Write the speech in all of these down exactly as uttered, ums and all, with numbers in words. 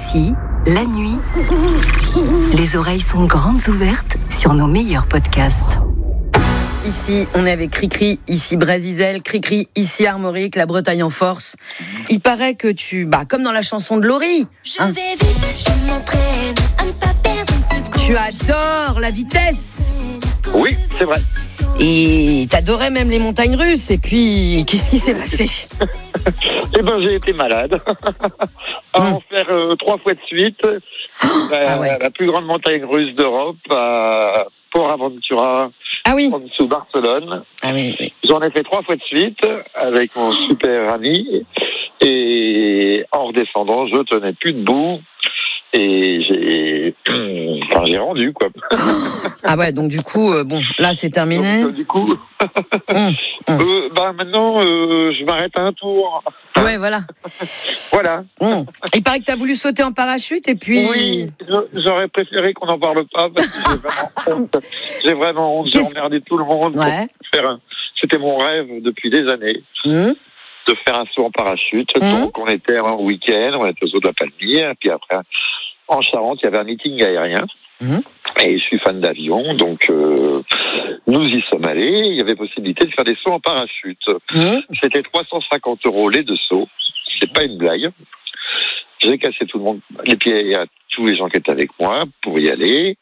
Ici, la nuit, les oreilles sont grandes ouvertes sur nos meilleurs podcasts. Ici, on est avec Cricri, ici Brésil, Cricri, ici Armorique, la Bretagne en force. Il paraît que tu, bah, comme dans la chanson de Laurie, hein, Je vais vite, je m'entraîne à ne pas perdre une seconde. tu adores la vitesse. Oui, c'est vrai. Et t'adorais même les montagnes russes. Et puis, qu'est-ce qui s'est passé? Eh ben, j'ai été malade. À en faire euh, trois fois de suite. Oh, la, ah ouais. la plus grande montagne russe d'Europe, à Port Aventura, Ah oui. en dessous Barcelone. Ah oui, oui. J'en ai fait trois fois de suite avec mon super ami. Et en redescendant, je tenais plus debout. Et j'ai, enfin, j'ai rendu, quoi. Ah ouais, donc du coup, euh, bon, là c'est terminé. Donc, euh, du coup, Hum, hum. euh, bah, maintenant, euh, je m'arrête à un tour. Ouais, voilà. Voilà. Hum. Il paraît que t'as voulu sauter en parachute et puis. Oui, je- j'aurais préféré qu'on n'en parle pas parce que j'ai vraiment honte. J'ai vraiment honte. J'ai Qu'est-ce- emmerdé tout le monde. pour Ouais. faire un- C'était mon rêve depuis des années Hum. de faire un saut en parachute. Mhm. Donc on était un week-end, on était au zoo de la Palmyre, puis après en Charente, il y avait un meeting aérien. Mhm. Et je suis fan d'avion, donc euh, nous y sommes allés. Il y avait possibilité de faire des sauts en parachute. Hum. C'était trois cent cinquante euros les deux sauts. C'est pas une blague. J'ai cassé tout le monde, les pieds à tous les gens qui étaient avec moi pour y aller.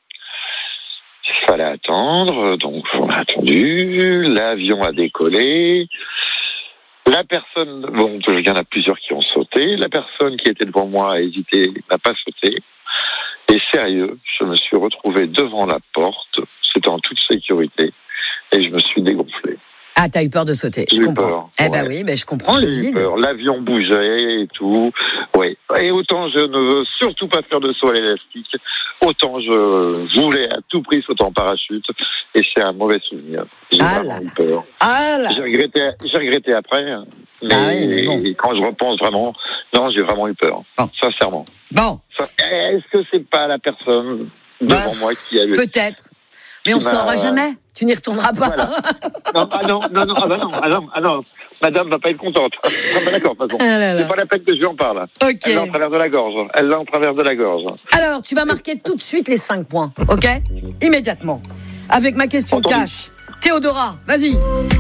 Il fallait attendre, donc on a attendu. L'avion a décollé. La personne, bon, il y en a plusieurs qui ont sauté. La personne qui était devant moi a hésité, n'a pas sauté. Et sérieux, je me suis retrouvé devant la porte. C'était en toute sécurité. Et je me suis dégonflé. Ah, t'as eu peur de sauter. J'ai Je eu comprends. peur, Eh ben ouais. oui, ben je comprends le J'ai eu vide. peur. L'avion bougeait et tout. Oui. Et autant je ne veux surtout pas faire de saut à l'élastique, autant je voulais à tout prix sauter en parachute. Et c'est un mauvais souvenir. J'ai Ah vraiment là eu peur. Ah là. J'ai regretté, j'ai regretté après. Mais Ah oui, mais bon. quand je repense vraiment, non, j'ai vraiment eu peur. Bon. Sincèrement. Bon, Ça- Est-ce que c'est pas la personne Bah, devant moi qui a eu... peut-être. Mais on ne Qui m'a- saura jamais. Tu n'y retourneras pas. Voilà. Non, ah non, non, non, ah bah non, ah non, ah non, madame va pas être contente. Ah bah d'accord, de toute façon. Ah là là. C'est pas la peine que je lui en parle. Ok. Elle l'a en travers de la gorge. Elle l'a en travers de la gorge. Alors, tu vas marquer tout de suite les cinq points, ok? Immédiatement. Avec ma question Entendu. cash. Théodora, vas-y.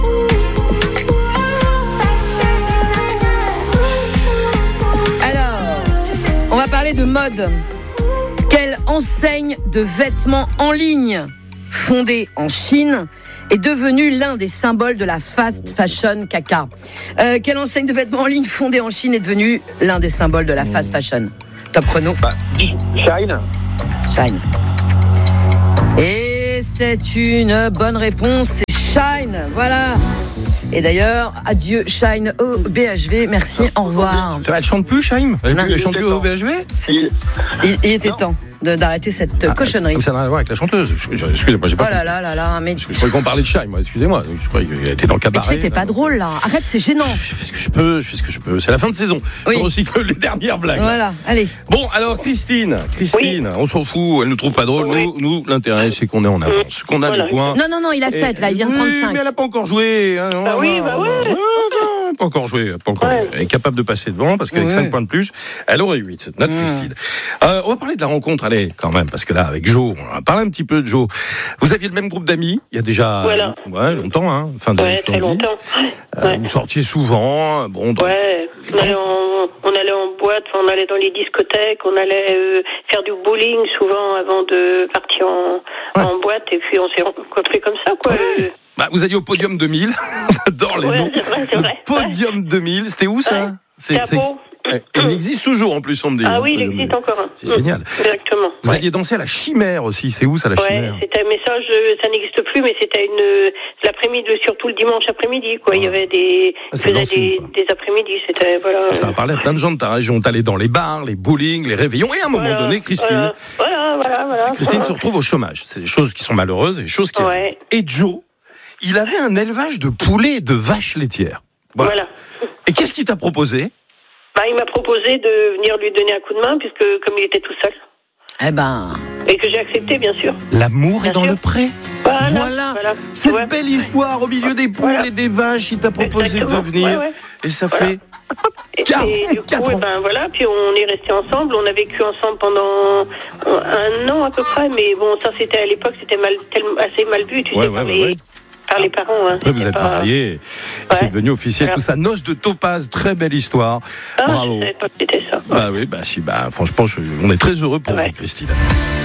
Alors, on va parler de mode. Quelle enseigne de vêtements en ligne, fondée en Chine, est devenue l'un des symboles de la fast fashion caca? Euh, quelle enseigne de vêtements en ligne fondée en Chine est devenue l'un des symboles de la fast fashion? Top chrono. Bah, Shine. Shine. Et c'est une bonne réponse, c'est Shine, voilà. Et d'ailleurs, adieu Shine au B H V, merci, au revoir. Ça va, elle chante plus, Shaim? Elle, Non. elle chante plus au B H V? C'était- Il, il était temps de- d'arrêter cette cochonnerie. Comme ça n'a rien à voir avec la chanteuse. Je- je- Excusez-moi, j'ai Oh pas. là là là là, mais Je croyais qu'on parlait de Shaim, moi, excusez-moi. Je croyais qu'elle était dans le mais tu cabaret. sais, t'es pas drôle là. Arrête, c'est gênant. Je fais ce que je peux, je fais ce que je peux. C'est la fin de saison. Oui. Je recycle les dernières blagues. Voilà, allez. Bon, alors Christine, Christine, on s'en fout, elle nous trouve pas drôle. Oui. Nous, nous l'intérêt, c'est qu'on est en avance, qu'on a Voilà. les points. Non, non, non, il a sept là, il vient de oui, prendre cinq. mais elle a pas encore joué. Hein, Bah oui, bah ouais. Non, non, pas encore joué, pas encore Ouais. joué. Elle est capable de passer devant parce qu'avec Ouais. cinq points de plus, elle aurait huit. Notre Ouais. Christine. Euh, on va parler de la rencontre, allez, quand même, parce que là, avec Jo, on va parler un petit peu de Jo. Vous aviez le même groupe d'amis, il y a déjà Voilà. ouais, longtemps, hein, fin des Ouais, années très soixante-dix. longtemps. Euh, Ouais. Vous sortiez souvent, bon, dans- Ouais, on allait en, on allait en boîte, on allait dans les discothèques, on allait euh, faire du bowling souvent avant de partir en, Ouais. en boîte, et puis on s'est rencontrés comme ça, quoi. Ouais. Bah, vous alliez au podium deux mille. On adore les Ouais, noms. c'est vrai, c'est Le vrai. podium deux mille, c'était où ça? Ouais. C'est, C'est à Pau. Ouais, il existe toujours en plus, on me dit. Ah le oui, il podium existe deux mille. encore un. C'est génial. Exactement. Vous Ouais. alliez danser à la Chimère aussi, c'est où ça la Ouais, Chimère? c'était un message, euh, ça n'existe plus, mais c'était une l'après-midi, surtout le dimanche après-midi, quoi. Il y avait des, Ah, ils c'est faisaient dancing, des, quoi. des après-midi, c'était voilà. Ça a parlé à plein de gens de ta région. T'allais dans les bars, les bowling, les réveillons, et à un moment Voilà, donné, Christine, Voilà, voilà, voilà. voilà. Christine se retrouve au chômage. C'est des choses qui sont malheureuses, des choses qui Ouais. arrivent. Et Joe, il avait un élevage de poulets et de vaches laitières. Voilà. Voilà. Et qu'est-ce qu'il t'a proposé? Bah, il m'a proposé de venir lui donner un coup de main, puisque comme il était tout seul. Eh ben, Et que j'ai accepté, bien sûr. L'amour Bien est dans sûr. le pré. Voilà, Voilà. voilà. Cette Ouais. belle histoire au milieu des poules Voilà. et des vaches, il t'a proposé Exactement. de venir. Ouais, ouais. Et ça Voilà. fait Et, Quatre- et du quatre coup, eh ans. ben voilà, puis on est restés ensemble, on a vécu ensemble pendant un an à peu près, mais bon, ça c'était à l'époque, c'était mal, tellement, assez mal vu, tu Ouais, sais, ouais, par, ouais, les, ouais. par les parents. Hein. Après, vous C'était êtes pas- mariés, Ouais. c'est devenu officiel, Voilà. tout ça. Noces de Topaz, très belle histoire. Ah, Bravo. je savais pas que c'était ça. Bah oui, bah si, bah franchement, je- on est très heureux pour Ouais. vous, Christine.